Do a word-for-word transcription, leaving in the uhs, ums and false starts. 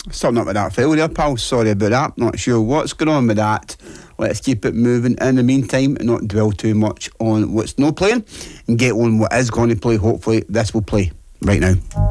Something up with that file there, pal. Sorry about that. Not sure what's going on with that. Let's keep it moving in the meantime and not dwell too much on what's not playing and get on what is going to play. Hopefully this will play right now.